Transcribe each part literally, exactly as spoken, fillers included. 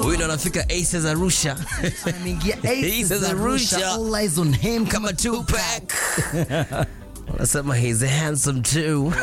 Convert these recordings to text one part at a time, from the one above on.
Huyu ndo anafika Aces Arusha. Ameingia Aces Arusha. All eyes on him kama Tupac. Wanasema he's handsome too.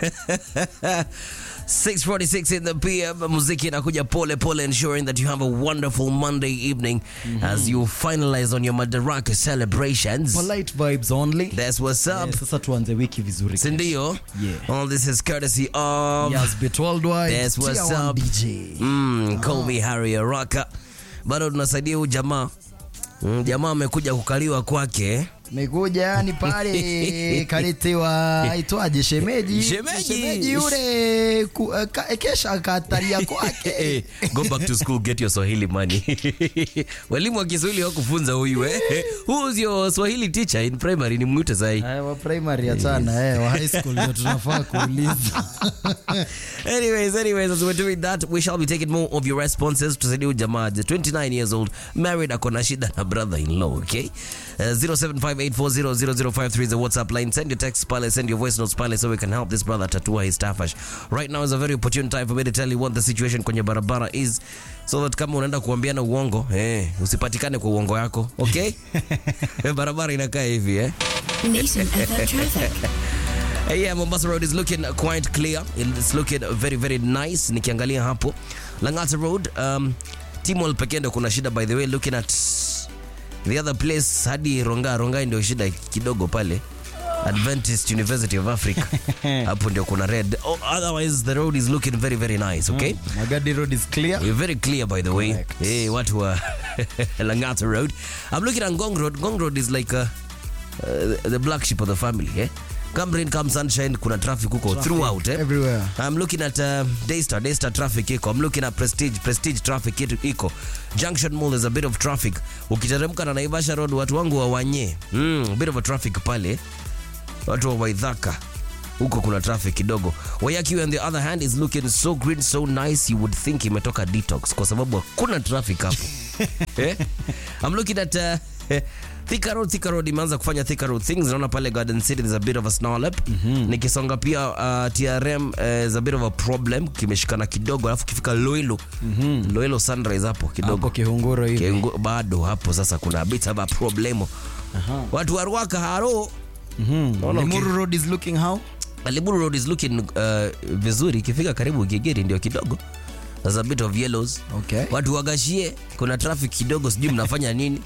six forty-six in the P M. Muziki inakuja pole pole, ensuring that you have a wonderful Monday evening mm-hmm. as you finalize on your Madaraka celebrations. Polite vibes only. That's what's up. Yeah, sasa tuanze wiki vizuri. Sindio? Yeah. All this is courtesy of Yazbit Worldwide. That's what's up. D J. Mm, call me Harry Araka. Bado tunasaidia huyu jamaa. Mm, jamaa amekuja kukaliwa kwake. Mekuja yani pale kaletiwa aitwaje shemeji shemeji, shemeji yule ku, ka, kesha kataria kwake. Go back to school, get your Swahili money. Walimu wa Kiswahili hawakufunza huyu eh. Who's your Swahili teacher in primary? Ni mwite sahi. Haya wa primary atana eh, wa high school ndio tunafaa kuuliza. Anyways, anyways, as we're doing that, we shall be taking more of your responses. Tusaidia jamaa twenty-nine years old, married, akona shida na brother-in-law, okay? Uh, zero seven five eight four zero zero zero five three is the WhatsApp line. Send your text pale, send your voice notes pale, so we can help this brother tatua his tafash. Right now is a very opportune time for me to tell you what the situation kwenye barabara is, so that kama unaenda kuambiana uongo, eh, usipatikane kwa uongo yako, okay? Barabara inakaa hivi, eh? Nation F M traffic. Yeah, Mombasa Road is looking quite clear. It's looking very, very nice. Nikiangalia hapo Langata Road, um, Timol Pekendo kuna shida, by the way. Looking at the other place, hadi Ronga Ronga ndio shida kidogo pale, Adventist University of Africa. Hapo ndio kuna red. Oh, otherwise the road is looking very, very nice, okay? Mm, Magadi Road is clear. You're very clear, by the way. Correct. Hey, watu wa Langata Road. I'm looking at Ngong Road. Ngong Road is like uh, uh, the black sheep of the family, eh? Come rain, come sunshine, kuna traffic huko throughout, eh? Everywhere. I'm looking at uh, Daystar, Daystar traffic iko. I'm looking at Prestige, Prestige traffic iko. Junction Mall is a bit of traffic. Ukiteremka na Naivasha Road, watu wangu wa Wanye. Mm, a bit of a traffic pale. Watu wa Waithaka, huko kuna traffic kidogo. Wayaki on the other hand is looking so green, so nice, you would think imetoka detox kwa sababu hakuna traffic hapo. Eh? I'm looking at uh, Thika Road, Thika Road imeanza kufanya Thika Road things. Naona pale Garden City there's a bit of a snarl up. Mm-hmm. Nikisonga pia uh, T R M uh, is a bit of a problem, kimeshikana kidogo, alafu kifika Loilo. Mm-hmm. Loilo Sunrise hapo kidogo. Hapo Kihunguro hivi. Kihungu, bado hapo sasa kuna a bit of a problemo. Uh-huh. Watu wa Ruaka haro. Mhm. Mm Limuru Road is looking how? Limuru Road is looking uh, vizuri, ikifika karibu Gigiri ndio kidogo. There's a bit of yellows. Okay. Watu wagashie, kuna traffic kidogo, sijui mnafanya nini.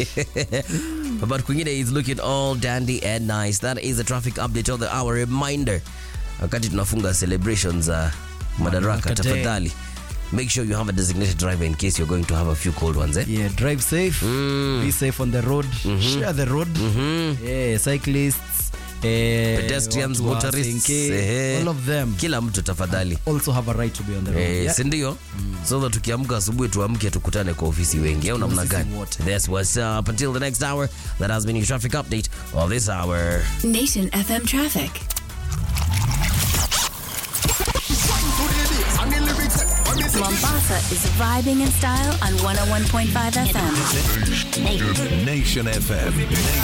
But kwingine is looking all dandy and nice. That is the traffic update of the hour. Reminder, wakati tunafunga celebrations uh, Madaraka, tafadhali make sure you have a designated driver in case you're going to have a few cold ones, eh? Yeah, drive safe. Mm. Be safe on the road. Mm-hmm. Share the road. Mm-hmm. Yeah, cyclists, eh, pedestrians, motorists, eh, all of them. Kila mtu tafadhali also have a right to be on the road. Eh, yeah? Sindio? Mm. So that tukiamka asubuhi tuamke tukutane kwa ofisi wengi au namna gani? That's what's up. Until the next hour, that has been your traffic update of this hour. Nation F M traffic. Mombasa is vibing in style on one oh one point five F M. Nation F M.